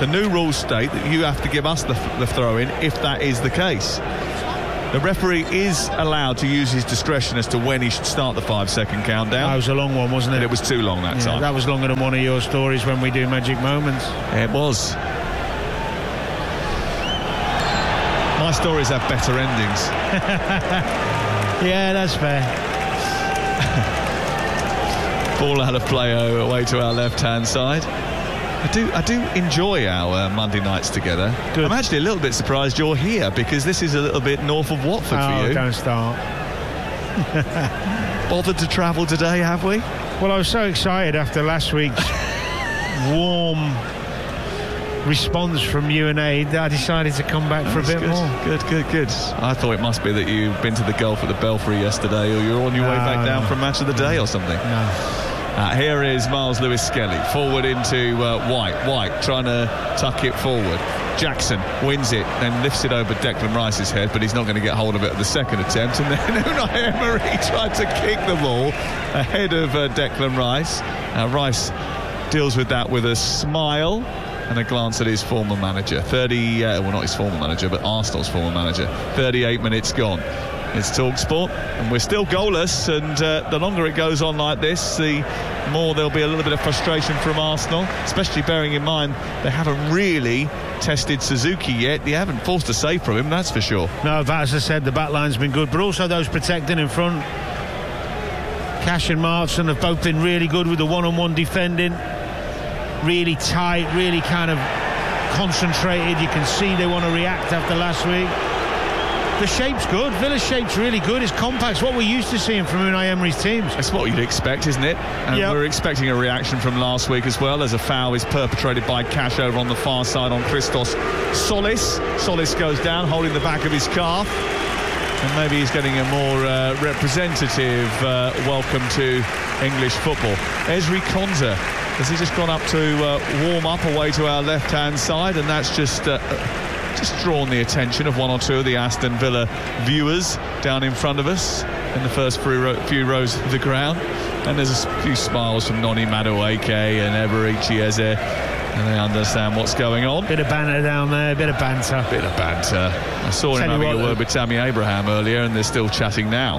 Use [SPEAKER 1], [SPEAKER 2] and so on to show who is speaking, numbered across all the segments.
[SPEAKER 1] The new rules state that you have to give us the throw-in if that is the case. The referee is allowed to use his discretion as to when he should start the 5-second countdown.
[SPEAKER 2] That was a long one, wasn't it?
[SPEAKER 1] And it was too long that time.
[SPEAKER 2] That was longer than one of your stories when we do Magic Moments.
[SPEAKER 1] It was. My stories have better endings.
[SPEAKER 2] Yeah, that's fair.
[SPEAKER 1] Ball out of play away to our left-hand side. I do enjoy our Monday nights together. Good. I'm actually a little bit surprised you're here because this is a little bit north of Watford for you.
[SPEAKER 2] Don't start.
[SPEAKER 1] Bothered to travel today, have we?
[SPEAKER 2] Well, I was so excited after last week's warm response from UNA that I decided to come back for a bit more.
[SPEAKER 1] Good. I thought it must be that you've been to the golf at the Belfry yesterday, or you're on your way back down from Match of the Day or something.
[SPEAKER 2] No.
[SPEAKER 1] Here is Miles Lewis-Skelly forward into White trying to tuck it forward. Jackson wins it, then lifts it over Declan Rice's head, but he's not going to get hold of it at the second attempt. And then Unai Emery tried to kick the ball ahead of Declan Rice. Rice deals with that with a smile and a glance at his former manager. Not his former manager, but Arsenal's former manager. 38 minutes gone. It's TalkSport, and we're still goalless, and the longer it goes on like this, the more there'll be a little bit of frustration from Arsenal, especially bearing in mind they haven't really tested Suzuki yet. They haven't forced a save from him, that's for sure.
[SPEAKER 2] No, but as I said, the back line's been good, but also those protecting in front. Cash and Martin have both been really good with the one-on-one defending. Really tight, really kind of concentrated. You can see they want to react after last week. The shape's good. Villa's shape's really good. It's compact. It's what we're used to seeing from Unai Emery's teams.
[SPEAKER 1] That's what you'd expect, isn't it? And we're expecting a reaction from last week as well, as a foul is perpetrated by Cash over on the far side on Christos Solis. Solis goes down, holding the back of his calf. And maybe he's getting a more representative welcome to English football. Ezri Konsa, has he just gone up to warm up away to our left-hand side? And that's just drawn the attention of one or two of the Aston Villa viewers down in front of us in the first few rows of the ground. And there's a few smiles from Noni Madueke and Eberichi Eze, and they understand what's going on.
[SPEAKER 2] Bit of banter down there, bit of banter.
[SPEAKER 1] I saw him having a word with Tammy Abraham earlier, and they're still chatting now.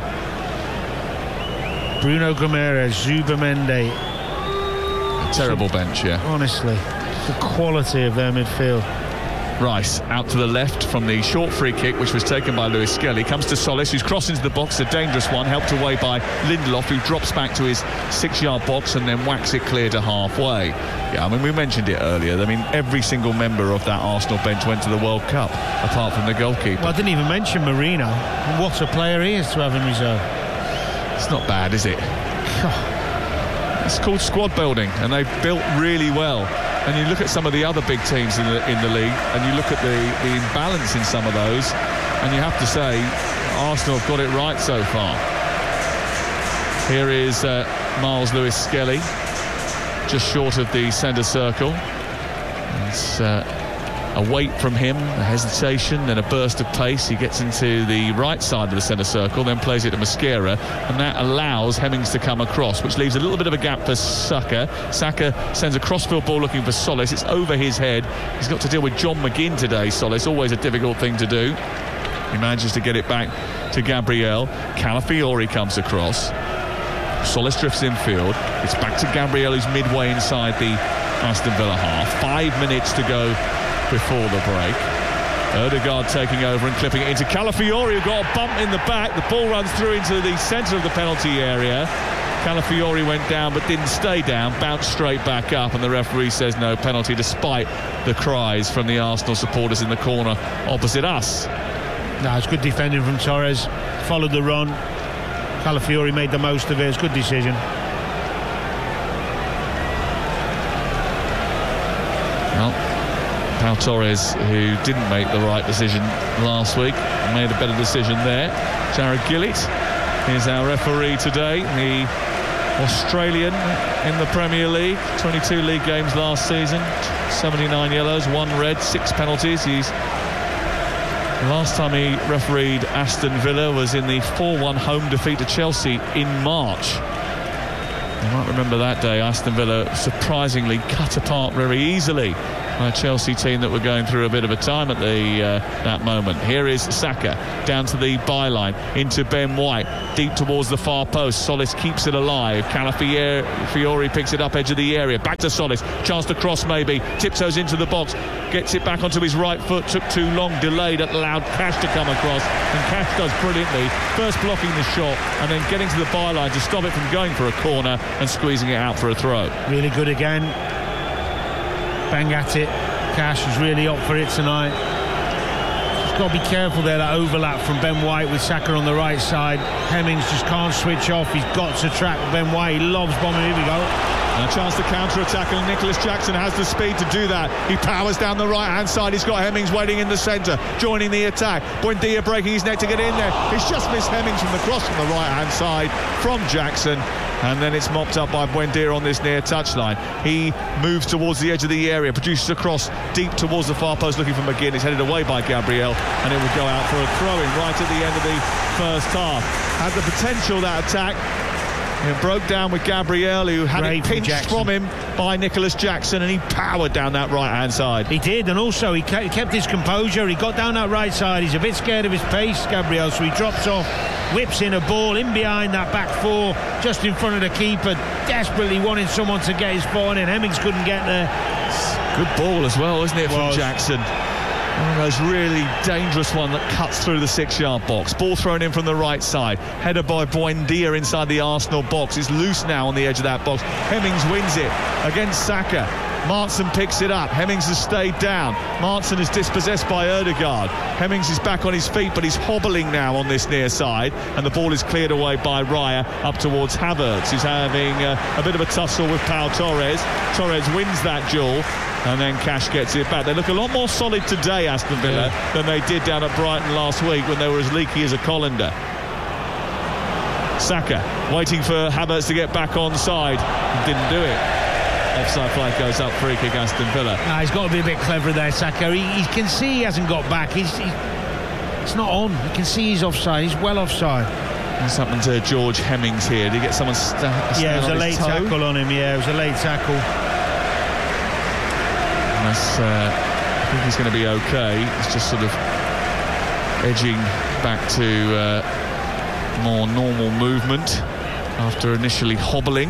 [SPEAKER 2] Bruno Gomes, Zubamende.
[SPEAKER 1] Terrible bench, yeah.
[SPEAKER 2] Honestly, the quality of their midfield.
[SPEAKER 1] Rice out to the left from the short free kick, which was taken by Lewis-Skelly. Comes to Solis, who's crossed into the box, a dangerous one, helped away by Lindelof, who drops back to his 6-yard box and then whacks it clear to halfway. Yeah, I mean, we mentioned it earlier. I mean, every single member of that Arsenal bench went to the World Cup, apart from the goalkeeper.
[SPEAKER 2] Well, I didn't even mention Marino. What a player he is to have in reserve.
[SPEAKER 1] It's not bad, is it? It's called squad building, and they've built really well. And you look at some of the other big teams in the league, and you look at the imbalance in some of those, and you have to say Arsenal have got it right so far. Here is Miles Lewis-Skelly, just short of the centre circle. It's a weight from him, a hesitation, then a burst of pace. He gets into the right side of the centre circle, then plays it to Mosquera, and that allows Hemmings to come across, which leaves a little bit of a gap for Saka. Saka sends a crossfield ball looking for Solis. It's over his head. He's got to deal with John McGinn today, Solis. Always a difficult thing to do. He manages to get it back to Gabriel. Calafiori comes across. Solis drifts infield. It's back to Gabriel, who's midway inside the Aston Villa half. 5 minutes to go before the break. Ødegaard taking over and clipping it into Calafiori, who got a bump in the back. The ball runs through into the centre of the penalty area. Calafiori went down but didn't stay down, bounced straight back up, and the referee says no penalty, despite the cries from the Arsenal supporters in the corner opposite us.
[SPEAKER 2] No, it's good defending from Torres. Followed the run. Calafiori made the most of it. It's a good decision.
[SPEAKER 1] Well, Pau Torres, who didn't make the right decision last week, made a better decision there. Jared Gillett is our referee today, the Australian in the Premier League. 22 league games last season, 79 yellows, 1 red, 6 penalties. The last time he refereed Aston Villa was in the 4-1 home defeat to Chelsea in March. You might remember that day Aston Villa surprisingly cut apart very easily by a Chelsea team that were going through a bit of a time at that moment. Here is Saka down to the byline, into Ben White, deep towards the far post. Solis keeps it alive. Calafiori picks it up edge of the area. Back to Solis. Chance to cross maybe. Tiptoes into the box. Gets it back onto his right foot. Took too long. Delayed. Allowed Cash to come across. And Cash does brilliantly. First blocking the shot and then getting to the byline to stop it from going for a corner and squeezing it out for a throw.
[SPEAKER 2] Really good again. Bang at it. Cash is really up for it tonight. Just got to be careful there, that overlap from Ben White with Saka on the right side. Hemmings just can't switch off. He's got to track Ben White. He loves bombing. Here we go.
[SPEAKER 1] And a chance to counter-attack, and Nicholas Jackson has the speed to do that. He powers down the right-hand side. He's got Hemmings waiting in the centre, joining the attack. Buendia breaking his neck to get in there. He's just missed Hemmings from the cross from the right-hand side from Jackson. And then it's mopped up by Buendia on this near touchline. He moves towards the edge of the area, produces a cross deep towards the far post looking for McGinn. He's headed away by Gabriel, and it will go out for a throw-in right at the end of the first half. Had the potential, that attack. It broke down with Gabriel, who had it pinched from him by Nicholas Jackson, and he powered down that right-hand side.
[SPEAKER 2] He did, and also he kept his composure. He got down that right side. He's a bit scared of his pace, Gabriel, so he drops off, whips in a ball in behind that back four, just in front of the keeper, desperately wanting someone to get his foot on it. Hemmings couldn't get there.
[SPEAKER 1] Good ball as well, isn't it, from Jackson? One of those really dangerous one that cuts through the 6-yard box. Ball thrown in from the right side. Header by Buendia inside the Arsenal box. It's loose now on the edge of that box. Hemmings wins it against Saka. Maatsen picks it up. Hemmings has stayed down. Maatsen is dispossessed by Ødegaard. Hemmings is back on his feet, but he's hobbling now on this near side, and the ball is cleared away by Raya up towards Havertz, who's having a bit of a tussle with Pau Torres. Torres wins that duel, and then Cash gets it back. They look a lot more solid today, Aston Villa, than they did down at Brighton last week when they were as leaky as a colander. Saka waiting for Havertz to get back on side. Didn't do it. Offside flag goes up, free kick Aston Villa.
[SPEAKER 2] Nah, he's got to be a bit clever there, Saka. He can see he hasn't got back. It's not on. You can see he's offside. He's well offside.
[SPEAKER 1] What's happened to George Hemmings here? Did he get someone
[SPEAKER 2] yeah, it was a late tackle on him. Yeah, it was a late tackle.
[SPEAKER 1] I think he's going to be okay. It's just sort of edging back to more normal movement after initially hobbling.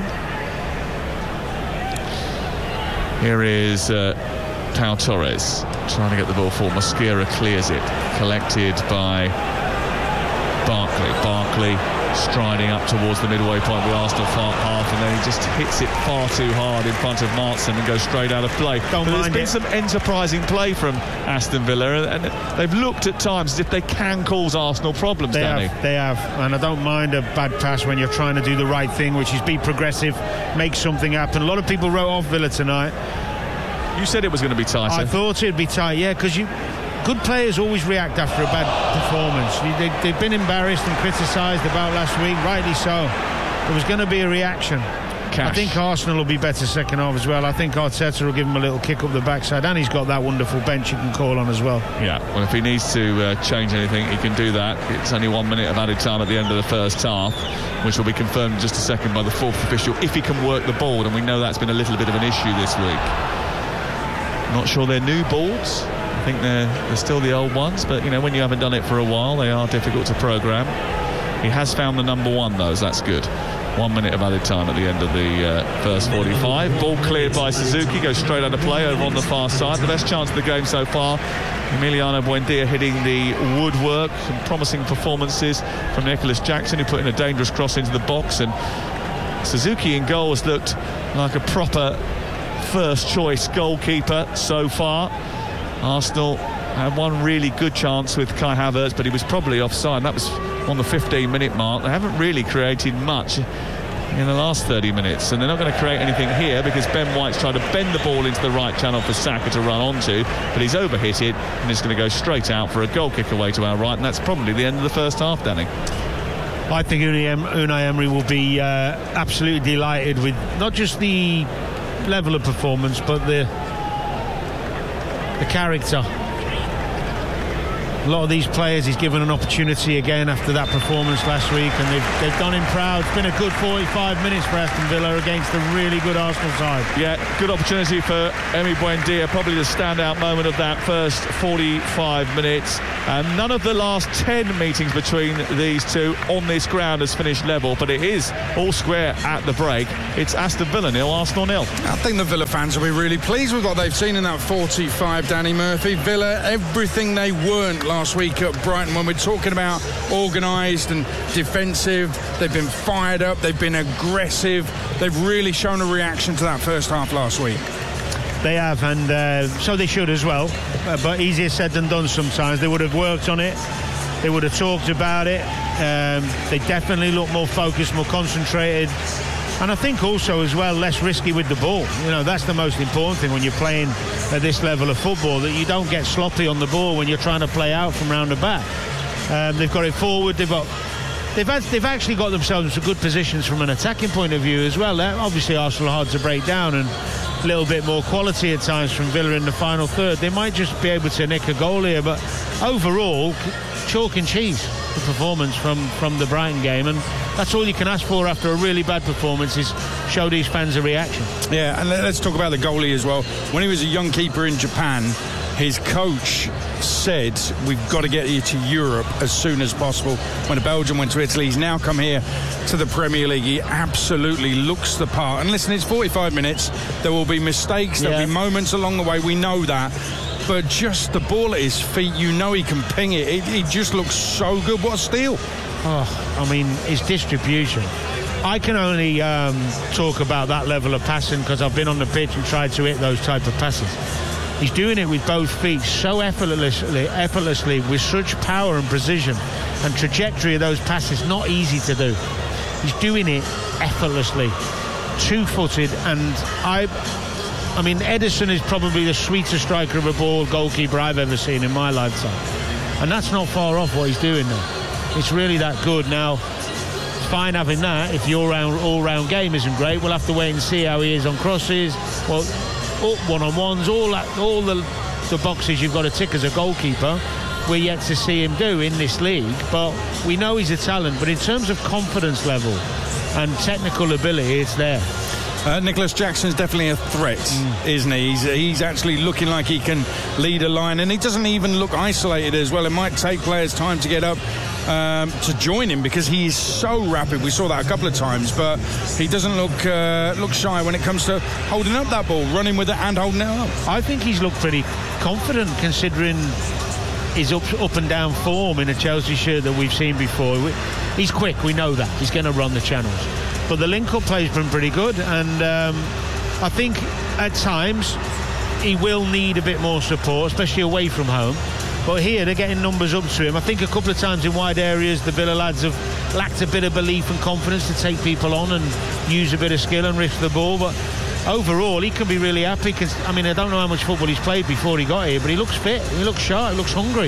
[SPEAKER 1] Here is Pau Torres trying to get the ball forward. Mosquera clears it, collected by Barkley striding up towards the midway point of the Arsenal half, and then he just hits it far too hard in front of Maatsen and goes straight out of play. There's been some enterprising play from Aston Villa, and they've looked at times as if they can cause Arsenal problems.
[SPEAKER 2] They have, and I don't mind a bad pass when you're trying to do the right thing, which is be progressive, make something happen. A lot of people wrote off Villa tonight.
[SPEAKER 1] You said it was going to be tight.
[SPEAKER 2] I thought it'd be tight, yeah, because good players always react after a bad performance. They've been embarrassed and criticised about last week, rightly so. There was going to be a reaction. Cash. I think Arsenal will be better second half as well. I think Arteta will give him a little kick up the backside, and he's got that wonderful bench he can call on as well. Yeah,
[SPEAKER 1] well, if he needs to change anything, he can do that. It's only 1 minute of added time at the end of the first half, which will be confirmed in just a second by the fourth official, if he can work the ball, and we know that's been a little bit of an issue this week. Not sure they're new balls. I think they're still the old ones, but, you know, when you haven't done it for a while, they are difficult to programme. He has found the number one, though, so that's good. 1 minute of added time at the end of the first 45. Ball cleared by Suzuki, goes straight out of play over on the far side. The best chance of the game so far. Emiliano Buendia hitting the woodwork. Some promising performances from Nicholas Jackson, who put in a dangerous cross into the box. And Suzuki in goal has looked like a proper first choice goalkeeper so far. Arsenal had one really good chance with Kai Havertz, but he was probably offside. That was on the 15-minute mark. They haven't really created much in the last 30 minutes, and they're not going to create anything here because Ben White's tried to bend the ball into the right channel for Saka to run onto, but he's overhit it, and it's going to go straight out for a goal kick away to our right, and that's probably the end of the first half, Danny.
[SPEAKER 2] I think Unai Emery will be absolutely delighted with not just the level of performance, but the character. A lot of these players he's given an opportunity again after that performance last week, and they've done him proud. It's been a good 45 minutes for Aston Villa against a really good Arsenal side.
[SPEAKER 1] Yeah, good opportunity for Emi Buendia, probably the standout moment of that first 45 minutes. None of the last 10 meetings between these two on this ground has finished level, but it is all square at the break. It's Aston Villa 0, Arsenal 0.
[SPEAKER 3] I think the Villa fans will be really pleased with what they've seen in that 45, Danny Murphy. Villa, everything they weren't last week at Brighton. When we're talking about organised and defensive, they've been fired up, they've been aggressive, they've really shown a reaction to that first half last week.
[SPEAKER 2] They have, and so they should as well, but easier said than done sometimes. They would have worked on it, they would have talked about it. They definitely look more focused, more concentrated, and I think also as well less risky with the ball. You know, that's the most important thing when you're playing at this level of football, that you don't get sloppy on the ball when you're trying to play out from round the back. They've got it forward, they've actually got themselves into good positions from an attacking point of view as well. Obviously Arsenal are hard to break down, and a little bit more quality at times from Villa in the final third. They might just be able to nick a goal here, but overall chalk and cheese the performance from the Brighton game, and that's all you can ask for after a really bad performance, is show these fans a reaction.
[SPEAKER 3] Yeah, and let's talk about the goalie as well. When he was a young keeper in Japan, his coach said, we've got to get you to Europe as soon as possible. When Belgium went to Italy, he's now come here to the Premier League. He absolutely looks the part. And listen, it's 45 minutes. There will be mistakes, there'll be moments along the way, we know that. But just the ball at his feet, you know he can ping it. He just looks so good. What a steal.
[SPEAKER 2] Oh, I mean, his distribution. I can only talk about that level of passing because I've been on the pitch and tried to hit those type of passes. He's doing it with both feet so effortlessly, with such power and precision, and trajectory of those passes not easy to do. He's doing it effortlessly, two-footed, and I mean, Ederson is probably the sweetest striker of a ball goalkeeper I've ever seen in my lifetime, and that's not far off what he's doing now. It's really that good. Now, it's fine having that. If your all-round game isn't great, we'll have to wait and see how he is on crosses. Well, one-on-ones, all the boxes you've got to tick as a goalkeeper, we're yet to see him do in this league. But we know he's a talent. But in terms of confidence level and technical ability, it's there.
[SPEAKER 3] Nicholas Jackson's definitely a threat, isn't he? He's actually looking like he can lead a line, and he doesn't even look isolated as well. It might take players time to get up to join him because he is so rapid. We saw that a couple of times, but he doesn't look shy when it comes to holding up that ball, running with it and holding it up.
[SPEAKER 2] I think he's looked pretty confident considering his up and down form in a Chelsea shirt that we've seen before. He's quick, we know that. He's going to run the channels. But the link-up play's been pretty good, and I think at times he will need a bit more support, especially away from home. But here they're getting numbers up to him. I think a couple of times in wide areas the Villa lads have lacked a bit of belief and confidence to take people on and use a bit of skill and risk the ball. But overall he can be really happy, because I mean, I don't know how much football he's played before he got here, but he looks fit, he looks sharp, he looks hungry.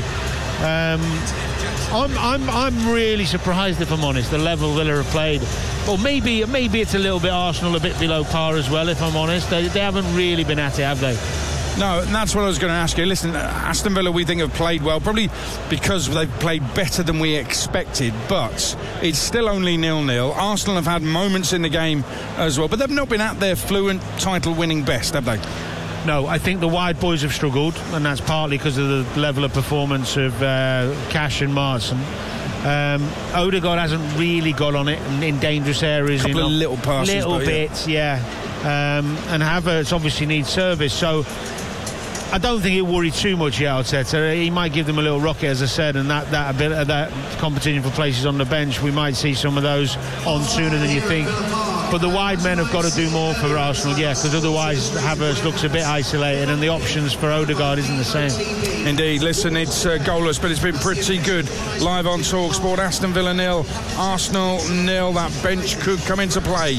[SPEAKER 2] I'm really surprised, if I'm honest, the level Villa have played. Or maybe it's a little bit Arsenal, a bit below par as well, if I'm honest. They haven't really been at it, have they?
[SPEAKER 3] No, and that's what I was going to ask you. Listen, Aston Villa, we think, have played well, probably because they've played better than we expected, but it's still only 0-0. Arsenal have had moments in the game as well, but they've not been at their fluent title-winning best, have they?
[SPEAKER 2] No, I think the wide boys have struggled, and that's partly because of the level of performance of Cash and Marston. Odegaard hasn't really got on it in dangerous areas.
[SPEAKER 3] A couple of little passes.
[SPEAKER 2] Little bits, yeah. And Havertz obviously needs service, so I don't think he'll worry too much yet, Arteta. He might give them a little rocket, as I said, and that competition for places on the bench, we might see some of those on sooner than you think. But the wide men have got to do more for Arsenal, yeah, because otherwise Havertz looks a bit isolated and the options for Odegaard isn't the same.
[SPEAKER 3] Indeed. Listen, it's goalless, but it's been pretty good. Live on TalkSport, Aston Villa 0, Arsenal 0. That bench could come into play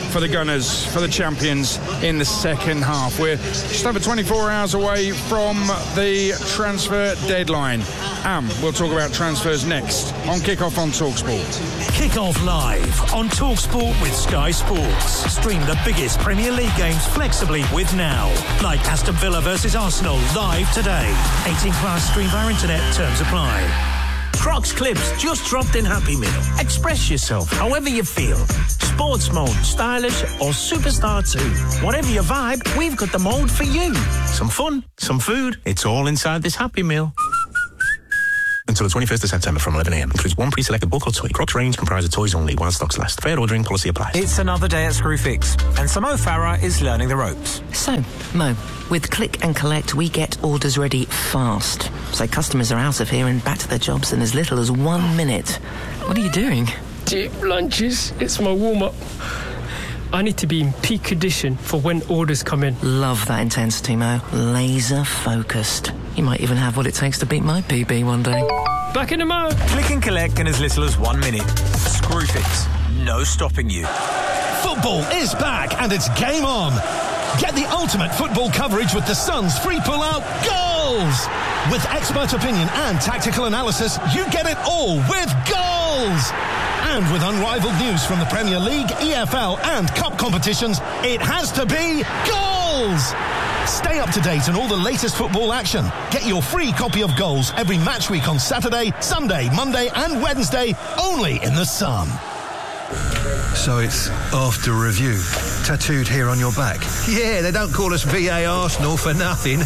[SPEAKER 3] for the Gunners, for the champions in the second half. We're just over 24 hours away from the transfer deadline. We'll talk about transfers next on Kickoff on TalkSport.
[SPEAKER 4] Kick-Off live on TalkSport with Sky Sports. Stream the biggest Premier League games flexibly with Now. Like Aston Villa versus Arsenal live today. 18+ stream via internet. Terms apply. Crocs Clips just dropped in Happy Meal. Express yourself however you feel. Sports mode, stylish or superstar too. Whatever your vibe, we've got the mode for you. Some fun, some food. It's all inside this Happy Meal. Until the 21st of September from 11 a.m. Includes one pre-selected bulk or toy. Crocs range comprises toys only while stocks last. Fair ordering policy applies.
[SPEAKER 5] It's another day at Screwfix, and Mo Farah is learning the ropes.
[SPEAKER 6] So, Mo, with Click and Collect, we get orders ready fast. So customers are out of here and back to their jobs in as little as 1 minute. What are you doing?
[SPEAKER 7] Deep lunges. It's my warm-up. I need to be in peak condition for when orders come in.
[SPEAKER 6] Love that intensity, Mo. Laser focused. You might even have what it takes to beat my PB one day.
[SPEAKER 7] Back in the Mo.
[SPEAKER 5] Click and collect in as little as 1 minute. Screwfix. No stopping you.
[SPEAKER 8] Football is back and it's game on. Get the ultimate football coverage with The Sun's free pull-out goals. With expert opinion and tactical analysis, you get it all with goals. And with unrivaled news from the Premier League, EFL and Cup competitions, it has to be goals. Stay up to date on all the latest football action. Get your free copy of Goals every match week on Saturday, Sunday, Monday and Wednesday, only in The Sun.
[SPEAKER 9] So it's after review, tattooed here on your back. Yeah, they don't call us VA Arsenal for nothing.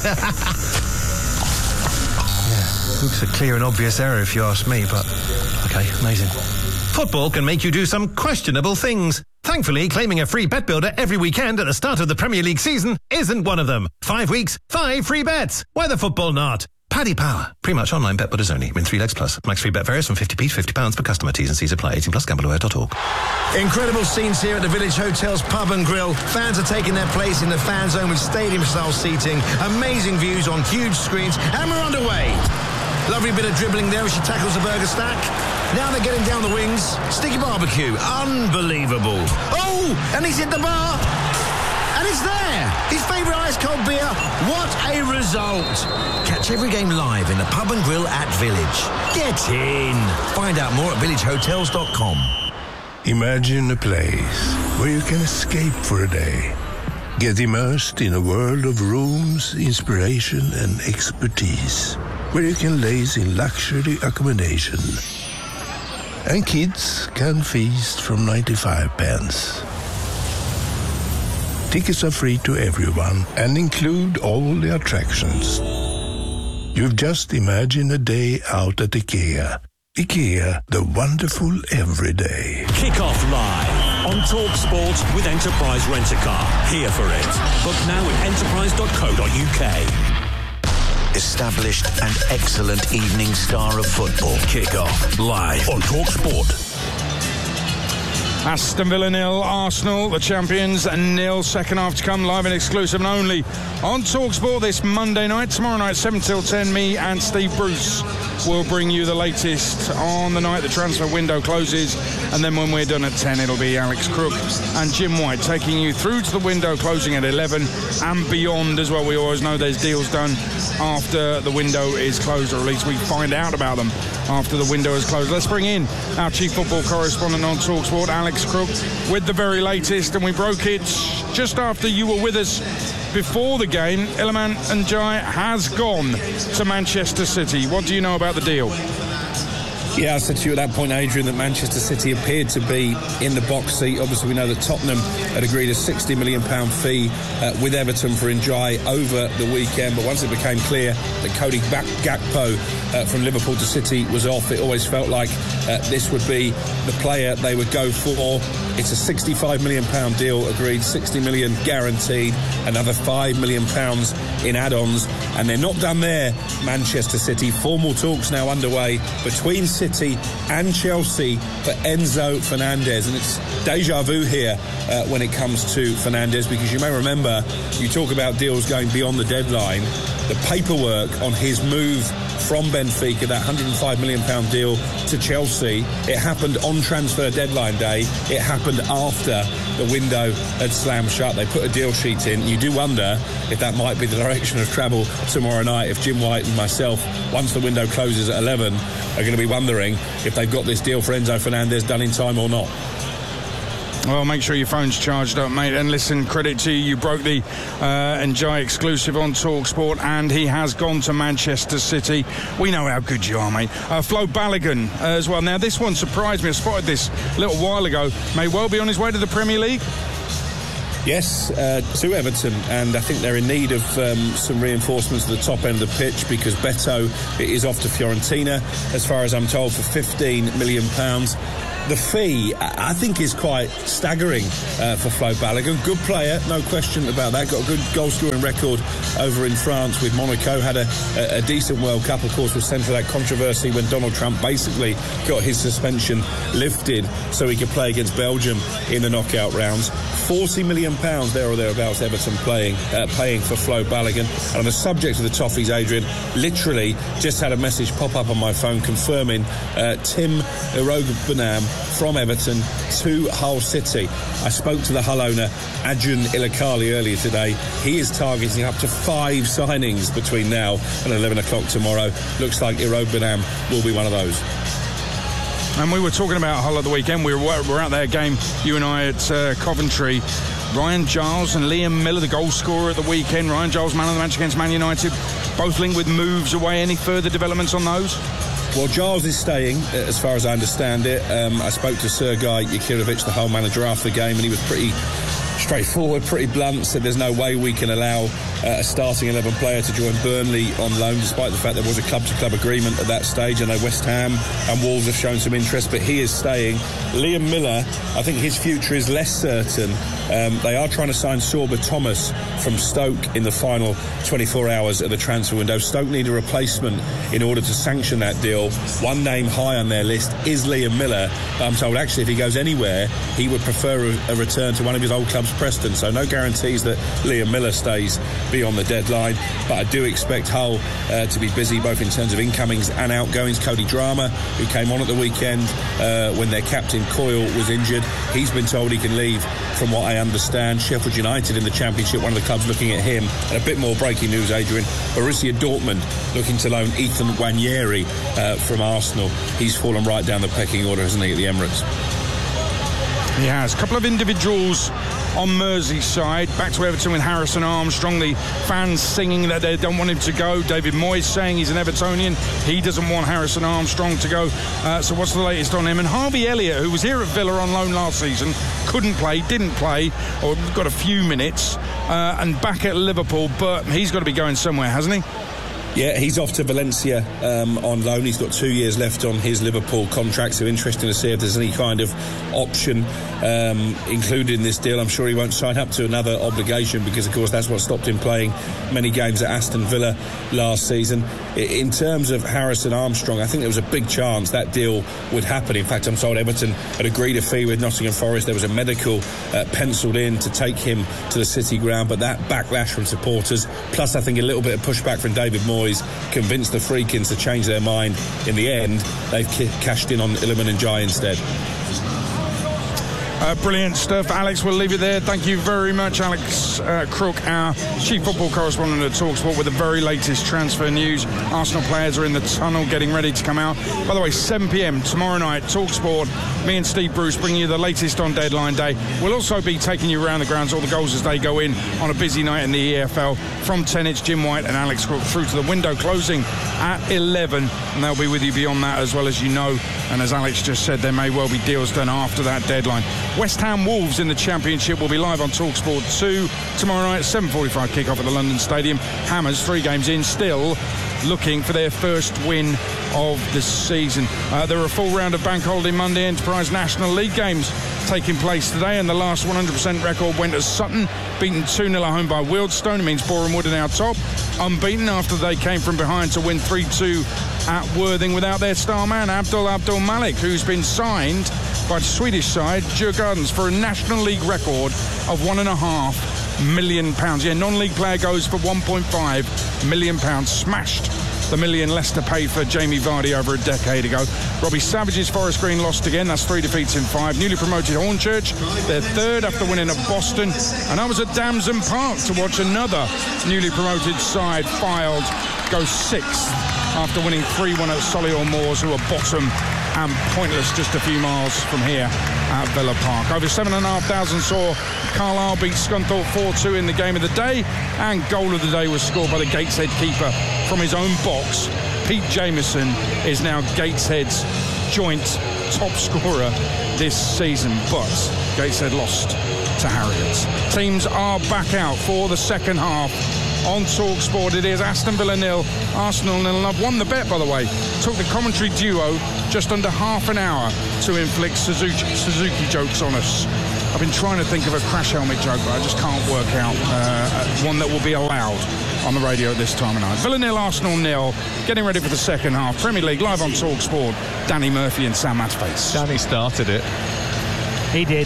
[SPEAKER 9] Yeah, looks a clear and obvious error if you ask me, but okay, amazing. Football can make you do some questionable things. Thankfully, claiming a free bet builder every weekend at the start of the Premier League season isn't one of them. 5 weeks, 5 free bets. Why the football not? Paddy Power. Pretty much online bet builders only. Win 3 legs plus. Max free bet varies from 50p to £50 per customer. T's and C's apply. 18+ gambleware.org.
[SPEAKER 10] Incredible scenes here at the Village Hotel's Pub and Grill. Fans are taking their place in the fan zone with stadium-style seating. Amazing views on huge screens. And we're underway. Lovely bit of dribbling there as she tackles the burger stack. Now they're getting down the wings. Sticky barbecue. Unbelievable. Oh, and he's hit the bar. And it's there. His favourite ice-cold beer. What a result. Catch every game live in the Pub and Grill at Village. Get in. Find out more at villagehotels.com.
[SPEAKER 11] Imagine a place where you can escape for a day. Get immersed in a world of rooms, inspiration and expertise. Where you can laze in luxury accommodation. And kids can feast from 95 pence. Tickets are free to everyone and include all the attractions. You've just imagined a day out at IKEA. IKEA, the wonderful everyday.
[SPEAKER 4] Kick-Off live on TalkSport with Enterprise Rent-A-Car. Here for it. Book now at enterprise.co.uk.
[SPEAKER 10] Established and excellent evening star of football.
[SPEAKER 4] Kick-Off live on TalkSport.
[SPEAKER 3] Aston Villa 0, Arsenal, the champions, 0. Second half to come, live and exclusive and only on TalkSport this Monday night. Tomorrow night, 7 till 10, me and Steve Bruce will bring you the latest on the night the transfer window closes. And then when we're done at 10, it'll be Alex Crook and Jim White taking you through to the window closing at 11 and beyond as well. We always know there's deals done after the window is closed, or at least we find out about them after the window is closed. Let's bring in our chief football correspondent on TalkSport, Alex Crook, with the very latest. And we broke it just after you were with us before the game. Iliman Ndiaye has gone to Manchester City. What do you know about the deal?
[SPEAKER 12] Yeah, I said to you at that point, Adrian, that Manchester City appeared to be in the box seat. Obviously, we know that Tottenham had agreed a £60 million fee with Everton for Ndiaye over the weekend. But once it became clear that Cody Gakpo from Liverpool to City was off, it always felt like this would be the player they would go for. It's a £65 million deal agreed, 60 million guaranteed, another £5 million in add-ons. And they're not done there, Manchester City. Formal talks now underway between City and Chelsea for Enzo Fernandez. And it's deja vu here when it comes to Fernandez, because you may remember, you talk about deals going beyond the deadline. The paperwork on his move from Benfica, that £105 million deal to Chelsea, it happened on transfer deadline day. It happened after the window had slammed shut. They put a deal sheet in. You do wonder if that might be the direction of travel tomorrow night, if Jim White and myself, once the window closes at 11, are going to be wondering if they've got this deal for Enzo Fernandez done in time or not.
[SPEAKER 3] Well, make sure your phone's charged up, mate. And listen, credit to you. You broke the Njai exclusive on TalkSport, and he has gone to Manchester City. We know how good you are, mate. Flo Balogun as well. Now, this one surprised me. I spotted this a little while ago. May well be on his way to the Premier League.
[SPEAKER 12] Yes, to Everton, and I think they're in need of some reinforcements at the top end of the pitch, because Beto is off to Fiorentina, as far as I'm told, for £15 million. The fee, I think, is quite staggering for Flo Balogun. Good player, no question about that. Got a good goal-scoring record over in France with Monaco. Had a decent World Cup, of course, was centre of that controversy when Donald Trump basically got his suspension lifted so he could play against Belgium in the knockout rounds. £40 million there or thereabouts, Everton paying for Flo Balogun. And on the subject of the Toffees, Adrian, literally just had a message pop up on my phone confirming Tim Iroegbunam from Everton to Hull City. I spoke to the Hull owner, Adrian Ilakali, earlier today. He is targeting up to 5 signings between now and 11 o'clock tomorrow. Looks like Iroegbunam will be one of those.
[SPEAKER 3] And we were talking about Hull at the weekend. We were out there, game, you and I, at Coventry. Ryan Giles and Liam Miller, the goal scorer at the weekend. Ryan Giles, man of the match against Man United, both linked with moves away. Any further developments on those?
[SPEAKER 12] Well, Giles is staying, as far as I understand it. I spoke to Sergei Yakirovich, the Hull manager, after the game, and he was pretty straightforward, pretty blunt, said there's no way we can allow a starting 11 player to join Burnley on loan, despite the fact there was a club-to-club agreement at that stage. I know West Ham and Wolves have shown some interest, but he is staying. Liam Miller, I think his future is less certain. They are trying to sign Sorba Thomas from Stoke in the final 24 hours of the transfer window. Stoke need a replacement in order to sanction that deal. One name high on their list is Liam Miller. I'm told, actually, if he goes anywhere, he would prefer a return to one of his old clubs, Preston. So no guarantees that Liam Miller stays beyond the deadline, but I do expect Hull to be busy both in terms of incomings and outgoings. Cody Drama, who came on at the weekend when their captain Coyle was injured, he's been told he can leave, from what I understand. Sheffield United in the Championship, one of the clubs looking at him. And a bit more breaking news, Adrian. Borussia Dortmund looking to loan Ethan Nwaneri from Arsenal. He's fallen right down the pecking order, hasn't he, at the Emirates?
[SPEAKER 3] He has. A couple of individuals on Merseyside. Back to Everton with Harrison Armstrong. The fans singing that they don't want him to go. David Moyes saying he's an Evertonian. He doesn't want Harrison Armstrong to go. So what's the latest on him? And Harvey Elliott, who was here at Villa on loan last season, didn't play, or got a few minutes, and back at Liverpool, but he's got to be going somewhere, hasn't he?
[SPEAKER 12] Yeah, he's off to Valencia on loan. He's got 2 years left on his Liverpool contract, so interesting to see if there's any kind of option included in this deal. I'm sure he won't sign up to another obligation because, of course, that's what stopped him playing many games at Aston Villa last season. In terms of Harrison Armstrong, I think there was a big chance that deal would happen. In fact, I'm told Everton had agreed a fee with Nottingham Forest. There was a medical penciled in to take him to the City ground, but that backlash from supporters, plus I think a little bit of pushback from David Moyes, convinced the Freakins to change their mind. In the end, they've cashed in on Iliman Ndiaye instead.
[SPEAKER 3] Brilliant stuff. Alex, we'll leave it there. Thank you very much, Alex Crook, our chief football correspondent at TalkSport, with the very latest transfer news. Arsenal players are in the tunnel getting ready to come out. By the way, 7 p.m. tomorrow night, TalkSport, me and Steve Bruce bringing you the latest on deadline day. We'll also be taking you around the grounds, all the goals as they go in on a busy night in the EFL. From 10, it's Jim White and Alex Crook through to the window closing at 11, and they'll be with you beyond that, as well as you know. And as Alex just said, there may well be deals done after that deadline. West Ham Wolves in the Championship will be live on TalkSport 2 tomorrow night, 7:45 kick-off at the London Stadium. Hammers, 3 games in, still looking for their first win of the season. There are a full round of Bank Holiday Monday Enterprise National League games taking place today, and the last 100% record went as Sutton, beaten 2-0 at home by Wealdstone. It means Boreham Wood are now top, unbeaten after they came from behind to win 3-2 at Worthing without their star man Abdul Malik, who's been signed by the Swedish side Djurgårdens for a National League record of £1.5 million. Yeah, non-league player goes for £1.5 million. Smashed the million Leicester paid for Jamie Vardy over a decade ago. Robbie Savage's Forest Green lost again. That's 3 defeats in 5. Newly promoted Hornchurch, they're third after winning at Boston. And I was at Damson Park to watch another newly promoted side, Fylde, go 6th after winning 3-1 at Solihull Moors, who are bottom and pointless just a few miles from here at Villa Park. Over 7,500 saw Carlisle beat Scunthorpe 4-2 in the game of the day, and goal of the day was scored by the Gateshead keeper from his own box. Pete Jameson is now Gateshead's joint top scorer this season, but Gateshead lost to Harriers. Teams are back out for the second half. On TalkSport it is Aston Villa 0, Arsenal 0. I've won the bet, by the way. Took the commentary duo just under half an hour to inflict Suzuki jokes on us. I've been trying to think of a crash helmet joke, but I just can't work out one that will be allowed on the radio at this time of night. Villa 0, Arsenal 0. Getting ready for the second half. Premier League live on TalkSport. Danny Murphy and Sam Matface.
[SPEAKER 1] Danny started it.
[SPEAKER 2] He did.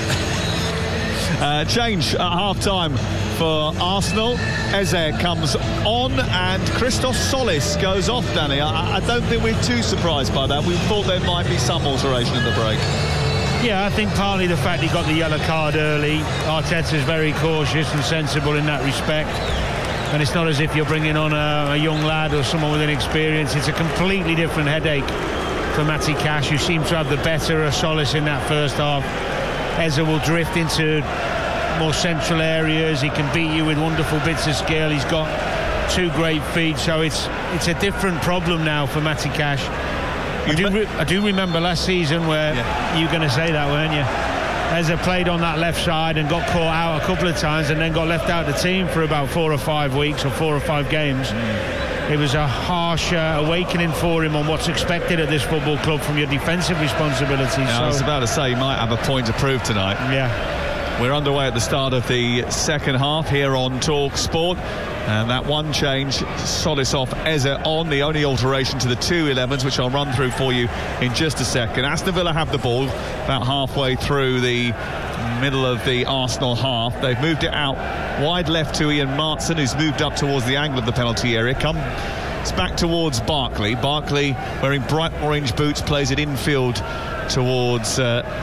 [SPEAKER 1] Change at half-time for Arsenal. Eze comes on and Christos Solis goes off, Danny. I don't think we're too surprised by that. We thought there might be some alteration in the break.
[SPEAKER 2] Yeah, I think partly the fact he got the yellow card early. Arteta's very cautious and sensible in that respect. And it's not as if you're bringing on a young lad or someone with an experience. It's a completely different headache for Matty Cash, who seems to have the better of Solis in that first half. Eze will drift into more central areas. He can beat you with wonderful bits of skill. He's got 2 great feet, so it's a different problem now for Matty Cash. I do remember last season where you were going to say that, weren't you? Eze played on that left side and got caught out a couple of times and then got left out of the team for about 4 or 5 weeks or 4 or 5 games. It was a harsh awakening for him on what's expected at this football club from your defensive responsibilities.
[SPEAKER 1] Yeah, I was about to say, he might have a point to prove tonight.
[SPEAKER 2] Yeah.
[SPEAKER 1] We're underway at the start of the second half here on TalkSport. And that one change, Solis off, Eze on, the only alteration to the 2 11s, which I'll run through for you in just a second. Aston Villa have the ball about halfway through the middle of the Arsenal half. They've moved it out wide left to Ian Martson, who's moved up towards the angle of the penalty area. It's back towards Barkley. Barkley, wearing bright orange boots, plays it infield towards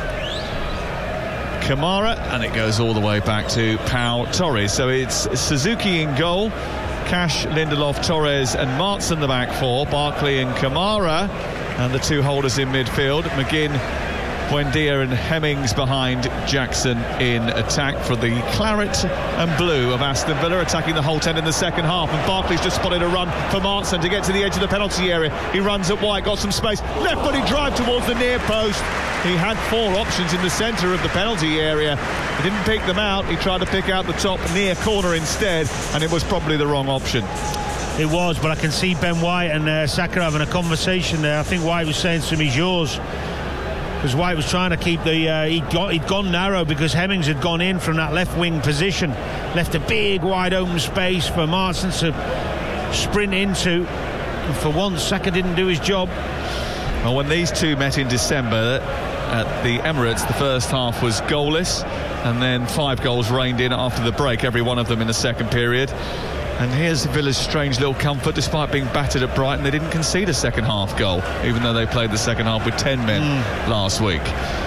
[SPEAKER 1] Kamara, and it goes all the way back to Pau Torres. So it's Suzuki in goal, Cash, Lindelof, Torres and Martson the back 4, Barkley and Kamara, and the 2 holders in midfield, McGinn, Buendia and Hemmings behind Jackson in attack for the claret and blue of Aston Villa, attacking the whole 10 in the second half. And Barkley's just spotted a run for Martson to get to the edge of the penalty area. He runs at wide, got some space, left-footed drive towards the near post. He had 4 options in the centre of the penalty area. He didn't pick them out. He tried to pick out the top near corner instead, and it was probably the wrong option.
[SPEAKER 2] It was, but I can see Ben White and Saka having a conversation there. I think White was saying to him, he's yours. Because White was trying to keep the... he'd gone narrow because Hemmings had gone in from that left wing position. Left a big wide open space for Martson to sprint into. And for once, Saka didn't do his job.
[SPEAKER 1] Well, when these two met in December at the Emirates, the first half was goalless, and then 5 goals rained in after the break, every one of them in the second period. And here's Villa's strange little comfort. Despite being battered at Brighton, they didn't concede a second half goal, even though they played the second half with 10 men last week.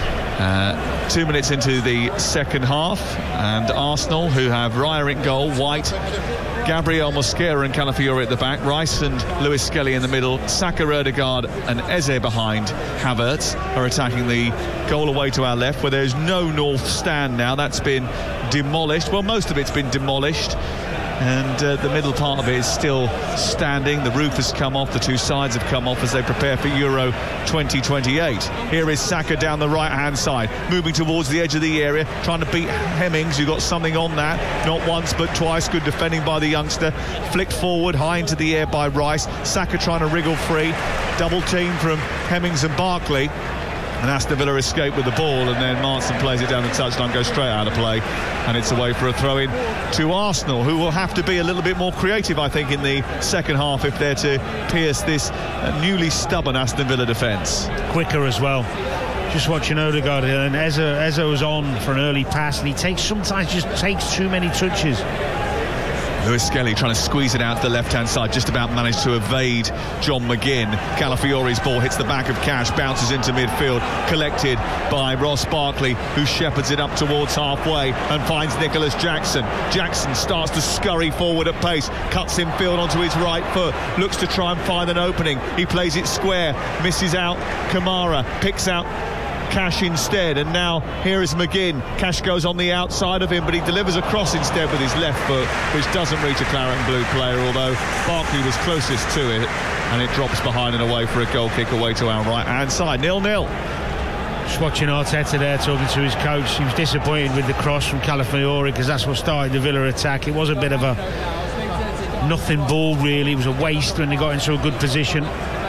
[SPEAKER 1] 2 minutes into the second half, and Arsenal, who have Raya in goal, White, Gabriel Mosquera and Calafiori at the back, Rice and Lewis Skelly in the middle, Saka, Ødegaard and Eze behind Havertz, are attacking the goal away to our left, where there's no north stand now. That's been demolished. Well, most of it's been demolished, and the middle part of it is still standing. The roof has come off, the 2 sides have come off as they prepare for Euro 2028. Here is Saka down the right hand side, moving towards the edge of the area, trying to beat Hemmings, who got something on that, not once but twice. Good defending by the youngster, flicked forward high into the air by Rice. Saka trying to wriggle free, double team from Hemmings and Barkley, and Aston Villa escape with the ball, and then Martson plays it down the touchline, goes straight out of play, and it's away for a throw-in to Arsenal, who will have to be a little bit more creative, I think, in the second half if they're to pierce this newly stubborn Aston Villa defence.
[SPEAKER 2] Quicker as well. Just watching Ødegaard, and Eze was on for an early pass, and he sometimes just takes too many touches.
[SPEAKER 1] Lewis Skelly trying to squeeze it out to the left-hand side, just about managed to evade John McGinn. Calafiori's ball hits the back of Cash, bounces into midfield, collected by Ross Barkley, who shepherds it up towards halfway and finds Nicholas Jackson. Jackson starts to scurry forward at pace, cuts in field onto his right foot, looks to try and find an opening. He plays it square, misses out Kamara, picks out Cash instead, and now here is McGinn. Cash goes on the outside of him, but he delivers a cross instead with his left foot, which doesn't reach a claret and blue player, although Barkley was closest to it, and it drops behind and away for a goal kick away to our right hand side. 0-0.
[SPEAKER 2] Just watching Arteta there talking to his coach. He was disappointed with the cross from Calafiori because that's what started the Villa attack. It was a bit of a nothing ball really. It was a waste when they got into a good position.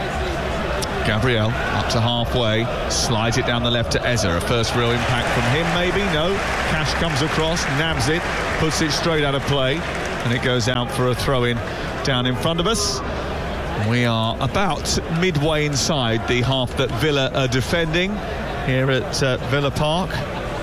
[SPEAKER 1] Gabriel up to halfway, slides it down the left to Eze. A first real impact from him, maybe? No. Cash comes across, nabs it, puts it straight out of play, and it goes out for a throw-in down in front of us. We are about midway inside the half that Villa are defending here at Villa Park.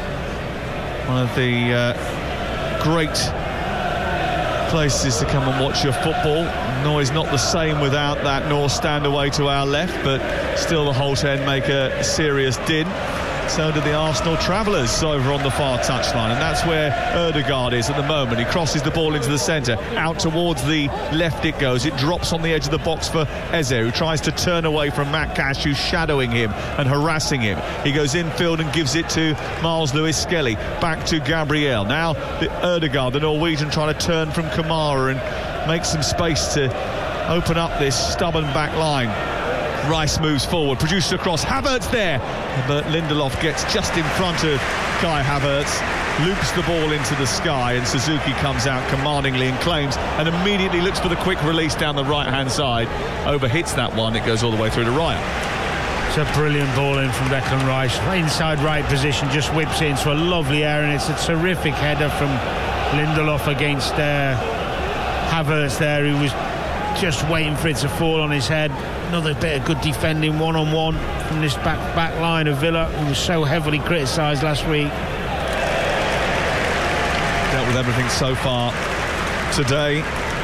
[SPEAKER 1] One of the great places to come and watch your football. Noise not the same without that North Stand away to our left, but still the Holte End make a serious din. So do the Arsenal travellers over on the far touchline, and that's where Ødegaard is at the moment. He crosses the ball into the centre, out towards the left it goes. It drops on the edge of the box for Eze, who tries to turn away from Matt Cash, who's shadowing him and harassing him. He goes infield and gives it to Miles Lewis Skelly, back to Gabriel. Now the Ødegaard, the Norwegian, trying to turn from Kamara and make some space to open up this stubborn back line. Rice moves forward, produces across, Havertz there, but Lindelof gets just in front of Kai Havertz, loops the ball into the sky, and Suzuki comes out commandingly and claims, and immediately looks for the quick release down the right hand side, overhits that one, it goes all the way through to Raya.
[SPEAKER 2] It's a brilliant ball in from Declan Rice, inside right position, just whips it into a lovely area, and it's a terrific header from Lindelof against Havertz there, who was just waiting for it to fall on his head. Another bit of good defending one-on-one from this back line of Villa, who was so heavily criticised last week.
[SPEAKER 1] Dealt with everything so far today.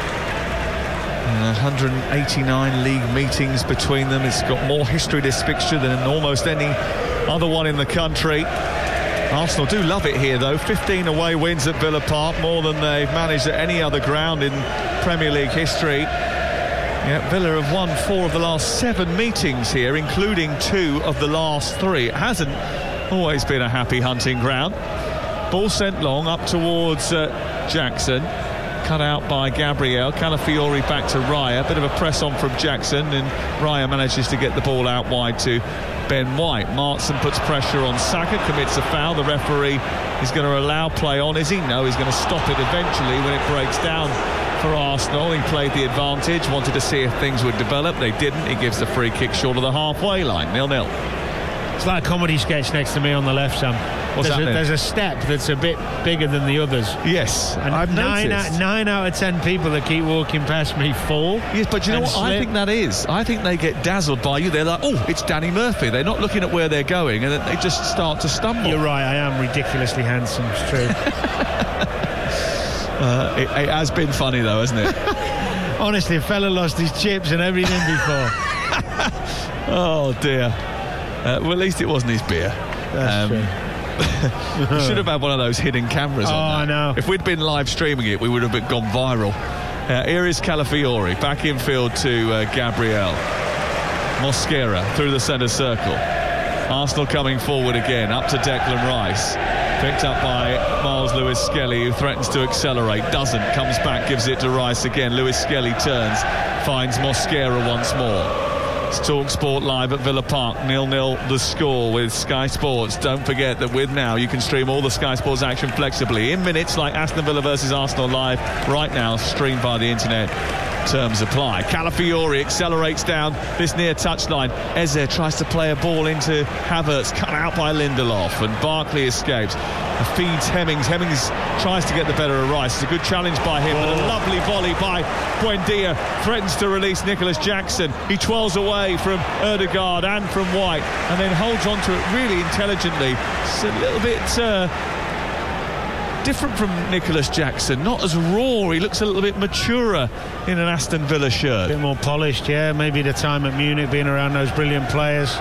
[SPEAKER 1] 189 league meetings between them. It's got more history, this fixture, than almost any other one in the country. Arsenal do love it here, though. 15 away wins at Villa Park, more than they've managed at any other ground in Premier League history. Yeah, Villa have won 4 of the last 7 meetings here, including 2 of the last 3. It hasn't always been a happy hunting ground. Ball sent long up towards Jackson, cut out by Gabriel. Calafiori back to Raya, bit of a press on from Jackson, and Raya manages to get the ball out wide to Ben White. Martson puts pressure on Saka, commits a foul. The referee is going to allow play on, is he? No, he's going to stop it eventually when it breaks down for Arsenal. He played the advantage, wanted to see if things would develop. They didn't. He gives the free kick short of the halfway line. 0-0.
[SPEAKER 2] It's like a comedy sketch next to me on the left, Sam. There's a step that's a bit bigger than the others.
[SPEAKER 1] Yes,
[SPEAKER 2] and
[SPEAKER 1] I've noticed.
[SPEAKER 2] 9 out of 10 people that keep walking past me fall.
[SPEAKER 1] Yes, but you know what I think that is? I think they get dazzled by you. They're like, oh, it's Danny Murphy. They're not looking at where they're going, and they just start to stumble.
[SPEAKER 2] You're right, I am ridiculously handsome, it's true.
[SPEAKER 1] It has been funny, though, hasn't it?
[SPEAKER 2] Honestly, a fella lost his chips and everything before.
[SPEAKER 1] Oh, dear. Well, at least it wasn't his beer.
[SPEAKER 2] That's true.
[SPEAKER 1] We should have had one of those hidden cameras on that.
[SPEAKER 2] I know.
[SPEAKER 1] If we'd been live streaming it, we would have gone viral. Here is Calafiori, back in field to Gabriel. Mosquera through the centre circle. Arsenal coming forward again, up to Declan Rice. Picked up by Miles Lewis Skelly, who threatens to accelerate, doesn't, comes back, gives it to Rice again. Lewis Skelly turns, finds Mosquera once more. It's TalkSport live at Villa Park, 0-0 the score with Sky Sports. Don't forget that with Now you can stream all the Sky Sports action flexibly in minutes, like Aston Villa versus Arsenal live right now, streamed via the internet. Terms apply. Calafiori accelerates down this near touchline. Eze tries to play a ball into Havertz, cut out by Lindelof, and Barkley escapes. Feeds Hemmings. Hemmings tries to get the better of Rice. It's a good challenge by him, but a lovely volley by Buendia threatens to release Nicholas Jackson. He twirls away from Ødegaard and from White, and then holds on to it really intelligently. It's a little bit different from Nicholas Jackson, not as raw. He looks a little bit maturer in an Aston Villa shirt.
[SPEAKER 2] A bit more polished, yeah. Maybe the time at Munich, being around those brilliant players.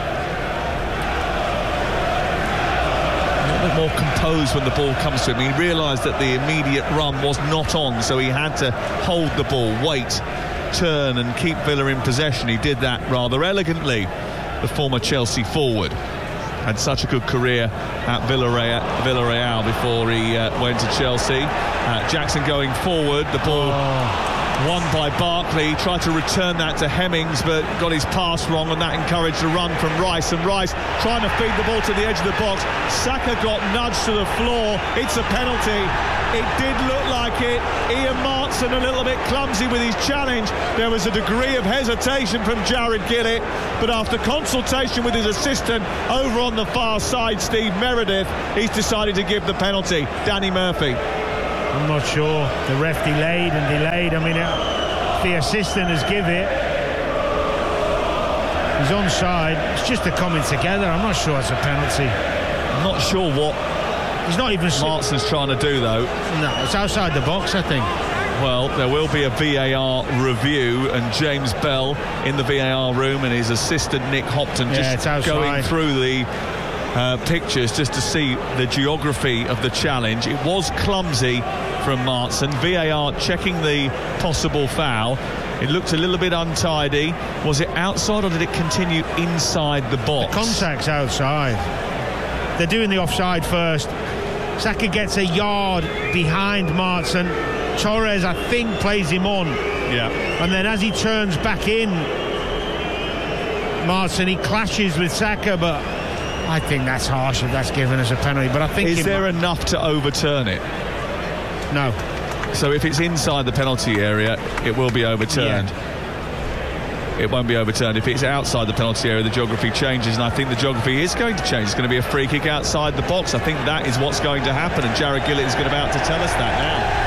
[SPEAKER 1] A little bit more composed when the ball comes to him. He realised that the immediate run was not on, so he had to hold the ball, wait, turn and keep Villa in possession. He did that rather elegantly, the former Chelsea forward. Had such a good career at Villarreal before he went to Chelsea. Jackson going forward, the ball won by Barkley, tried to return that to Hemmings but got his pass wrong, and that encouraged a run from Rice, and Rice trying to feed the ball to the edge of the box. Saka got nudged to the floor. It's a penalty. It did look like it. Ian Martson a little bit clumsy with his challenge. There was a degree of hesitation from Jared Gillett, but after consultation with his assistant over on the far side, Steve Meredith, he's decided to give the penalty. Danny Murphy.
[SPEAKER 2] I'm not sure. The ref delayed. I mean, the assistant has given it. He's onside. It's just a coming together. I'm not sure it's a penalty.
[SPEAKER 1] I'm not sure what
[SPEAKER 2] he's not even
[SPEAKER 1] Martson's trying to do, though.
[SPEAKER 2] No, it's outside the box, I think.
[SPEAKER 1] Well, there will be a VAR review, and James Bell in the VAR room and his assistant Nick Hopton just going through the pictures just to see the geography of the challenge. It was clumsy from Martson. VAR checking the possible foul. It looked a little bit untidy. Was it outside or did it continue inside the box?
[SPEAKER 2] The contact's outside. They're doing the offside first. Saka gets a yard behind Martson. Torres, I think, plays him on.
[SPEAKER 1] Yeah.
[SPEAKER 2] And then as he turns back in, Martson, he clashes with Saka, but I think that's harsh if that's given as a penalty. But I think...
[SPEAKER 1] Is there enough to overturn it?
[SPEAKER 2] No.
[SPEAKER 1] So if it's inside the penalty area, it will be overturned.
[SPEAKER 2] Yeah.
[SPEAKER 1] It won't be overturned. If it's outside the penalty area, the geography changes, and I think the geography is going to change. It's going to be a free kick outside the box. I think that is what's going to happen, and Jared Gillett is about to tell us that now.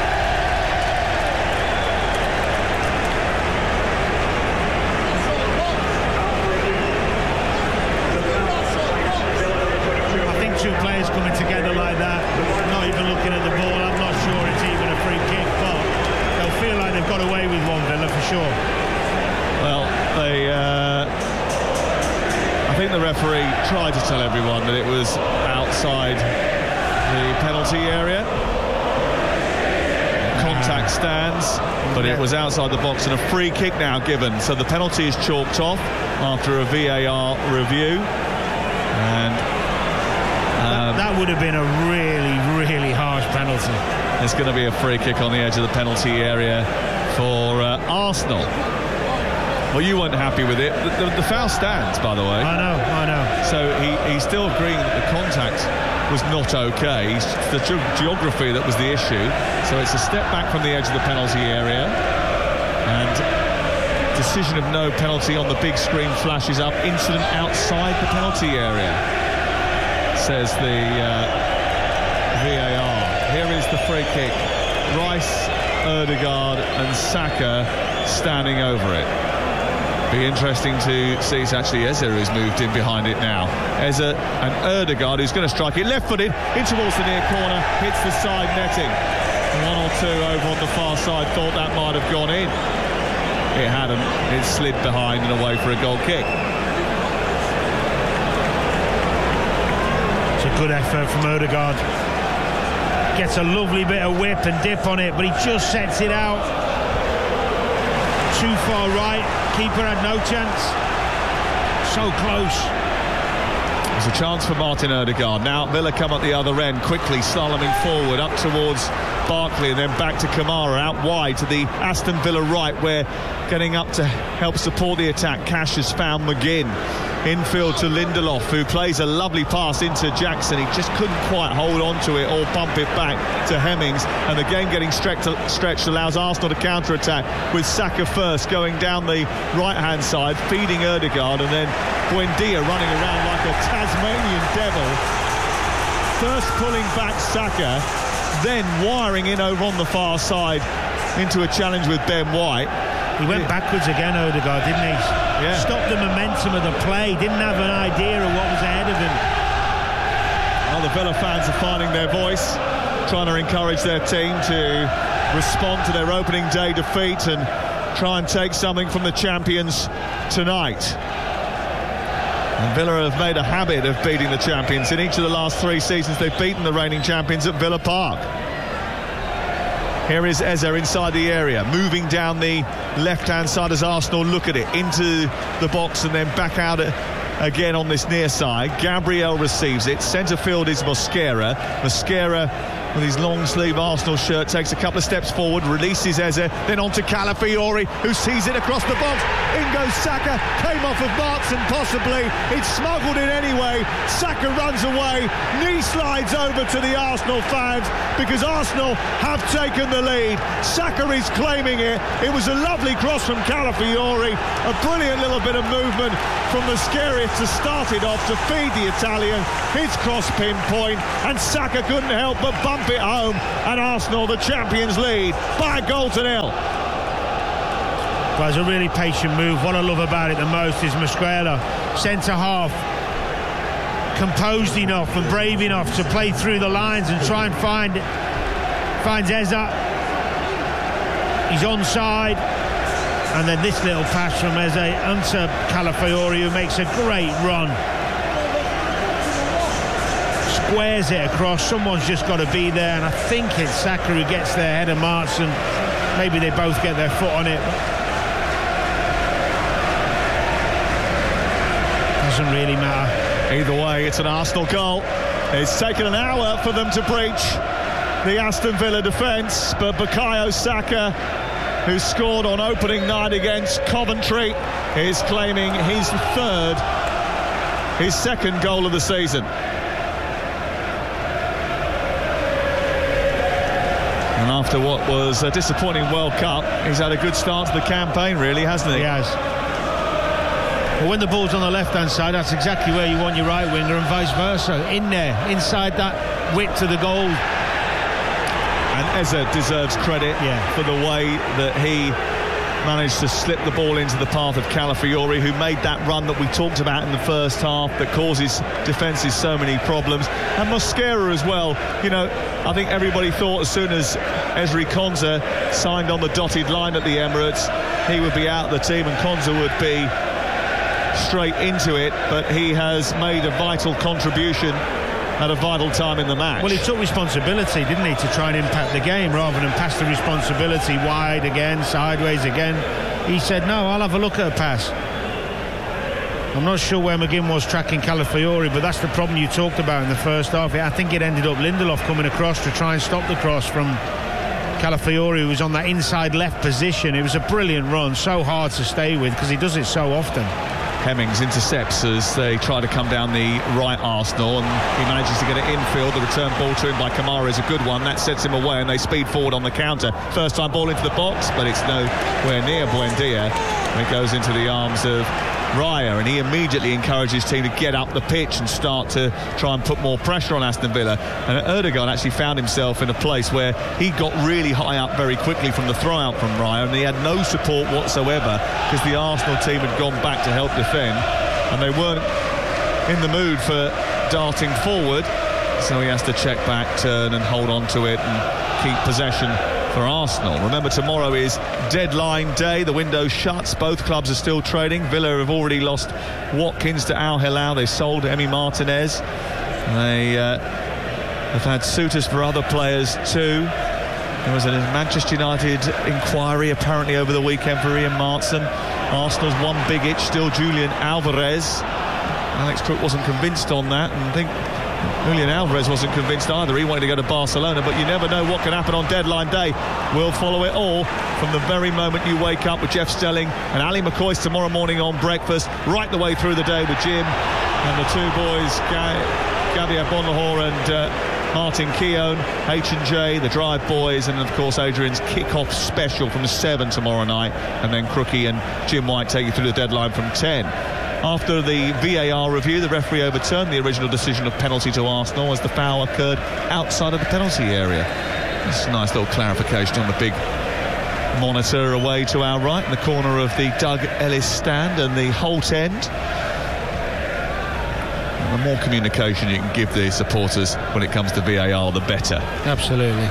[SPEAKER 1] Tried to tell everyone that it was outside the penalty area. Contact stands, but it was outside the box, and a free kick now given. So the penalty is chalked off after a VAR review. And
[SPEAKER 2] that would have been a really, really harsh penalty.
[SPEAKER 1] There's going to be a free kick on the edge of the penalty area for Arsenal. Well, you weren't happy with it. The foul stands, by the way.
[SPEAKER 2] I know.
[SPEAKER 1] So he's still agreeing that the contact was not okay. It's the geography that was the issue. So it's a step back from the edge of the penalty area. And decision of no penalty on the big screen flashes up. Incident outside the penalty area, says the VAR. Here is the free kick. Rice, Ødegaard and Saka standing over it. Be interesting to see. It's actually Eze who's moved in behind it now. Eze and Ødegaard, who's going to strike it left-footed in towards the near corner, hits the side netting. One or two over on the far side thought that might have gone in. It hadn't. It slid behind and away for a goal kick.
[SPEAKER 2] It's a good effort from Ødegaard. Gets a lovely bit of whip and dip on it, but he just sets it out. Too far right. Keeper had no chance. So close.
[SPEAKER 1] There's a chance for Martin Ødegaard. Now Villa come at the other end, quickly slaloming forward up towards Barkley and then back to Kamara, out wide to the Aston Villa right, where getting up to help support the attack, Cash has found McGinn. Infield to Lindelof, who plays a lovely pass into Jackson. He just couldn't quite hold on to it or bump it back to Hemmings, and the game getting stretched allows Arsenal to counter-attack with Saka first going down the right-hand side, feeding Ødegaard, and then Buendia running around like a Tasmanian devil, first pulling back Saka, then wiring in over on the far side into a challenge with Ben White.
[SPEAKER 2] He went backwards again, Ødegaard, didn't he?
[SPEAKER 1] Yeah.
[SPEAKER 2] Stopped the momentum of the play, didn't have an idea of what was ahead of him.
[SPEAKER 1] Well, the Villa fans are finding their voice. trying to encourage their team to respond to their opening day defeat and try and take something from the champions tonight. And Villa have made a habit of beating the champions. In each of the last 3 seasons, they've beaten the reigning champions at Villa Park. Here is Eze inside the area, moving down the left-hand side as Arsenal look at it, into the box and then back out again on this near side. Gabriel receives it. Centre field is Mosquera. Mosquera, with his long-sleeve Arsenal shirt, takes a couple of steps forward, releases Eze, then on to Calafiori, who sees it across the box. In goes Saka, came off of Martson possibly. It's smuggled in anyway. Saka runs away. Knee slides over to the Arsenal fans because Arsenal have taken the lead. Saka is claiming it. It was a lovely cross from Calafiori. A brilliant little bit of movement from Mosquera to start it off to feed the Italian. His cross pinpoint, and Saka couldn't help but bump it home, and Arsenal the champions lead by 1-0.
[SPEAKER 2] Well, it's a really patient move. What I love about it the most is Mosquera, centre half, composed enough and brave enough to play through the lines and try and finds Eze. He's onside, and then this little pass from Eze onto Calafiori, who makes a great run. Squares it across. Someone's just got to be there, and I think it's Saka who gets there ahead of Martson. Maybe they both get their foot on it. Doesn't really matter.
[SPEAKER 1] Either way, it's an Arsenal goal. It's taken an hour for them to breach the Aston Villa defence, but Bukayo Saka, who scored on opening night against Coventry, is claiming his second goal of the season. And after what was a disappointing World Cup, he's had a good start to the campaign, really, hasn't he?
[SPEAKER 2] He has. Well, when the ball's on the left-hand side, that's exactly where you want your right winger, and vice versa. In there, inside that width of the goal.
[SPEAKER 1] And Eze deserves credit for the way that he managed to slip the ball into the path of Calafiori, who made that run that we talked about in the first half that causes defences so many problems. And Mosquera as well. You know, I think everybody thought as soon as Ezri Konsa signed on the dotted line at the Emirates, he would be out of the team and Konsa would be straight into it, but he has made a vital contribution at a vital time in the match.
[SPEAKER 2] Well, he took responsibility, didn't he, to try and impact the game rather than pass the responsibility wide again, sideways again. He said, no, I'll have a look at a pass. I'm not sure where McGinn was tracking Calafiori, but that's the problem you talked about in the first half. I think it ended up Lindelof coming across to try and stop the cross from Calafiori, who was on that inside left position. It was a brilliant run, so hard to stay with because he does it so often.
[SPEAKER 1] Hemmings intercepts as they try to come down the right Arsenal, and he manages to get it infield. The return ball to him by Kamara is a good one. That sets him away, and they speed forward on the counter. First time ball into the box, but it's nowhere near Buendia. And it goes into the arms of Raya, and he immediately encourages his team to get up the pitch and start to try and put more pressure on Aston Villa. And Erdogan actually found himself in a place where he got really high up very quickly from the throw out from Raya, and he had no support whatsoever because the Arsenal team had gone back to help defend, and they weren't in the mood for darting forward, so he has to check back, turn and hold on to it and keep possession for Arsenal. Remember, tomorrow is deadline day. The window shuts. Both clubs are still trading. Villa have already lost Watkins to Al Hilal. They sold Emi Martinez. They have had suitors for other players too. There was a Manchester United inquiry apparently over the weekend for Ian Martson. Arsenal's one big itch still, Julian Alvarez. Alex Crook wasn't convinced on that, and I think Julian Alvarez wasn't convinced either. He wanted to go to Barcelona, but you never know what can happen on deadline day. We'll follow it all from the very moment you wake up with Jeff Stelling and Ali McCoist tomorrow morning on breakfast, right the way through the day with Jim and the two boys, Gabriel Bonlahor and Martin Keown, H&J, the Drive boys, and of course Adrian's kick-off special from 7 tomorrow night, and then Crookie and Jim White take you through the deadline from 10. After the VAR review, the referee overturned the original decision of penalty to Arsenal as the foul occurred outside of the penalty area. It's a nice little clarification on the big monitor away to our right in the corner of the Doug Ellis stand and the Holt end. The more communication you can give the supporters when it comes to VAR, the better.
[SPEAKER 2] Absolutely.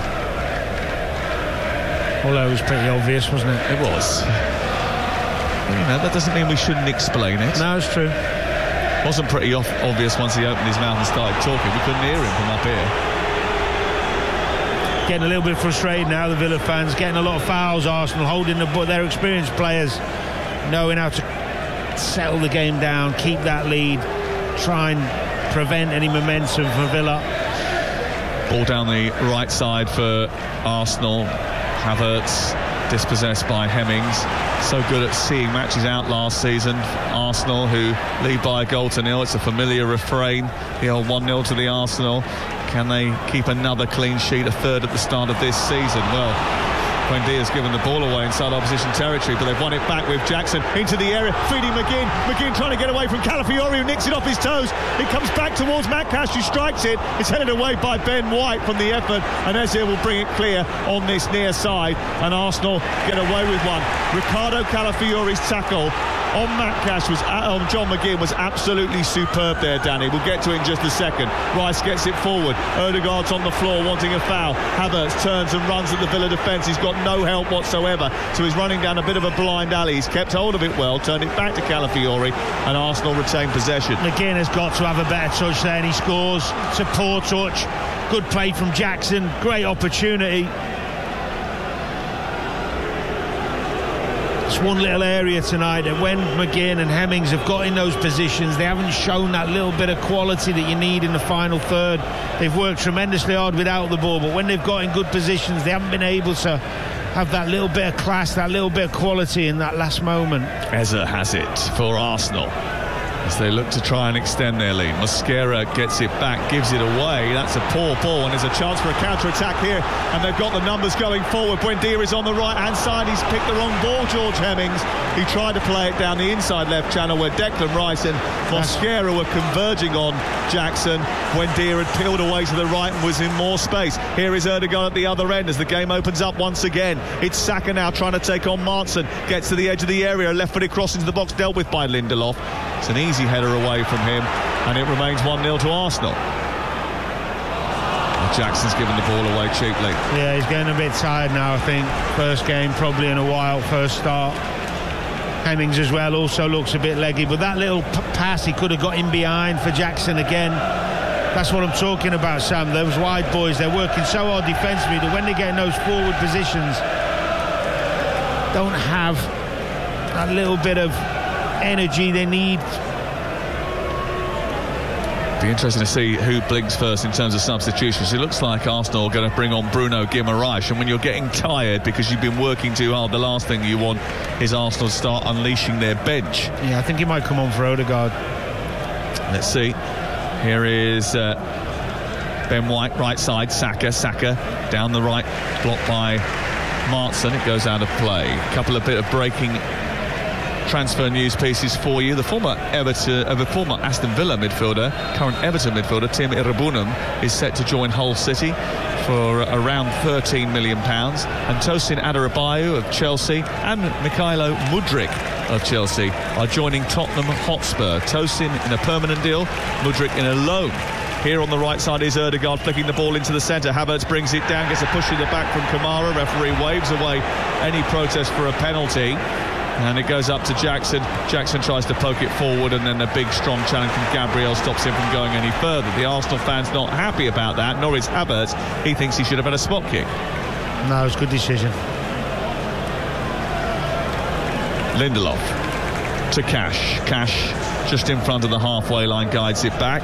[SPEAKER 2] Although it was pretty obvious, wasn't it?
[SPEAKER 1] It was. That doesn't mean we shouldn't explain it.
[SPEAKER 2] No, it's true.
[SPEAKER 1] It wasn't pretty obvious once he opened his mouth and started talking. We couldn't hear him from up here.
[SPEAKER 2] Getting a little bit frustrated now, the Villa fans, getting a lot of fouls, Arsenal holding their experienced players, knowing how to settle the game down, keep that lead, try and prevent any momentum for Villa.
[SPEAKER 1] Ball down the right side for Arsenal. Havertz dispossessed by Hemmings. So good at seeing matches out last season. Arsenal, who lead by a goal to nil. It's a familiar refrain, the old 1-0 to the Arsenal. Can they keep another clean sheet, a third at the start of this season? Well, Buendia's given the ball away inside opposition territory, but they've won it back with Jackson into the area, feeding McGinn. McGinn trying to get away from Calafiori, who nicks it off his toes. It comes back towards Matt Cash, who strikes it. It's headed away by Ben White from the effort, and Eze will bring it clear on this near side, and Arsenal get away with one. Ricardo Calafiori's tackle on Matt Cash on John McGinn was absolutely superb there, Danny. We'll get to it in just a second. Rice gets it forward. Odegaard's on the floor wanting a foul. Havertz turns and runs at the Villa defence. He's got no help whatsoever, so he's running down a bit of a blind alley. He's kept hold of it well, turned it back to Calafiori, and Arsenal retain possession.
[SPEAKER 2] McGinn has got to have a better touch there, and he scores. It's a poor touch. Good play from Jackson. Great opportunity. It's one little area tonight that when McGinn and Hemmings have got in those positions, they haven't shown that little bit of quality that you need in the final third. They've worked tremendously hard without the ball, but when they've got in good positions, they haven't been able to have that little bit of class, that little bit of quality in that last moment.
[SPEAKER 1] Eze has it for Arsenal as they look to try and extend their lead. Mosquera gets it back, gives it away. That's a poor ball, and there's a chance for a counter-attack here, and they've got the numbers going forward. Buendia is on the right-hand side. He's picked the wrong ball, George Hemmings. He tried to play it down the inside left channel where Declan Rice and Mosquera were converging on Jackson. Buendia had peeled away to the right and was in more space. Here is Erdogan at the other end as the game opens up once again. It's Saka now trying to take on Martson. Gets to the edge of the area, left-footed cross into the box, dealt with by Lindelof. It's an easy header away from him, and it remains 1-0 to Arsenal. Jackson's given the ball away cheaply.
[SPEAKER 2] Yeah, he's getting a bit tired now, I think. First game probably in a while, first start. Hemmings as well also looks a bit leggy, but that little pass he could have got in behind for Jackson again. That's what I'm talking about, Sam. Those wide boys, they're working so hard defensively that when they get in those forward positions, don't have that little bit of energy they need.
[SPEAKER 1] Be interesting to see who blinks first in terms of substitutions. It looks like Arsenal are going to bring on Bruno Guimaraes, and when you're getting tired because you've been working too hard, the last thing you want is Arsenal to start unleashing their bench.
[SPEAKER 2] Yeah, I think he might come on for Odegaard.
[SPEAKER 1] Let's see. Here is Ben White, right side. Saka down the right, blocked by Martson. It goes out of play. A couple of bit of breaking transfer news pieces for you. The former Aston Villa midfielder, current Everton midfielder Tim Iroegbunam is set to join Hull City for around £13 million, and Tosin Adarabioyo of Chelsea and Mikhailo Mudryk of Chelsea are joining Tottenham Hotspur. Tosin in a permanent deal, Mudryk in a loan. Here on the right side is Erdegaard flicking the ball into the centre. Havertz brings it down, gets a push in the back from Kamara. Referee waves away any protest for a penalty, and it goes up to Jackson. Jackson tries to poke it forward, and then a big strong challenge from Gabriel stops him from going any further. The Arsenal fans not happy about that, nor is Havertz. He thinks he should have had a spot kick.
[SPEAKER 2] No, it's a good decision.
[SPEAKER 1] Lindelof to Cash. Cash just in front of the halfway line guides it back,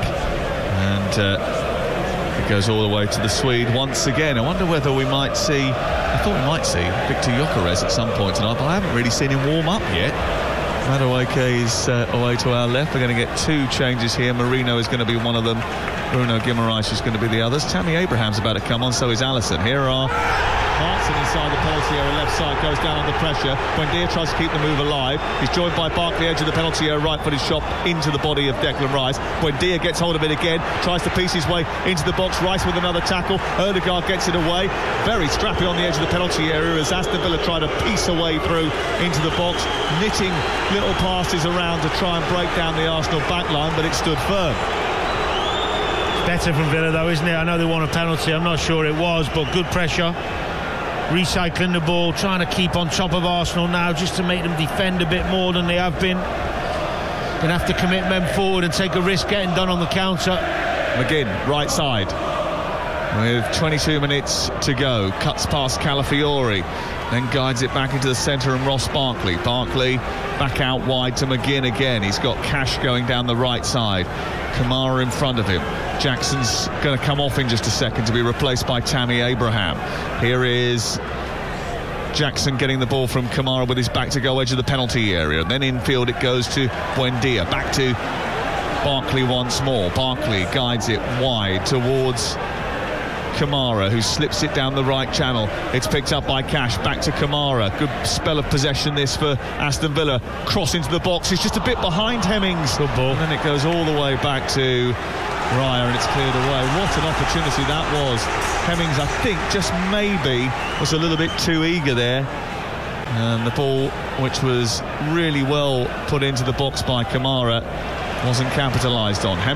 [SPEAKER 1] and it goes all the way to the Swede once again. I wonder whether we might see, I thought we might see Victor Gyökeres at some point tonight, but I haven't really seen him warm up yet. Madueke is away to our left. We're going to get two changes here. Marino is going to be one of them. Bruno Guimaraes is going to be the others. Tammy Abraham's about to come on, so is Alisson. Here are Martson inside the penalty area, left side, goes down under pressure. Buendia tries to keep the move alive. He's joined by Barkley, edge of the penalty area, right-footed shot into the body of Declan Rice. Buendia gets hold of it again, tries to piece his way into the box. Rice with another tackle. Erdegaard gets it away. Very scrappy on the edge of the penalty area as Aston Villa try to piece a way through into the box, knitting little passes around to try and break down the Arsenal back line, but it stood firm.
[SPEAKER 2] Better from Villa though, isn't it? I know they won a penalty, I'm not sure it was, but good pressure. Recycling the ball, trying to keep on top of Arsenal now, just to make them defend a bit more than they have been. Gonna have to commit men forward and take a risk getting done on the counter.
[SPEAKER 1] McGinn, right side, with 22 minutes to go, cuts past Calafiori, then guides it back into the centre, and Ross Barkley back out wide to McGinn again. He's got Cash going down the right side, Kamara in front of him. Jackson's going to come off in just a second to be replaced by Tammy Abraham. Here is Jackson getting the ball from Kamara with his back to go edge of the penalty area, and then infield it goes to Buendia, back to Barkley once more. Barkley guides it wide towards Kamara, who slips it down the right channel. It's picked up by Cash, back to Kamara. Good spell of possession this for Aston Villa. Cross into the box, he's just a bit behind Hemmings.
[SPEAKER 2] Good ball.
[SPEAKER 1] And then it goes all the way back to Raya, and it's cleared away. What an opportunity that was. Hemmings, I think, just maybe was a little bit too eager there. And the ball, which was really well put into the box by Kamara, wasn't capitalised on.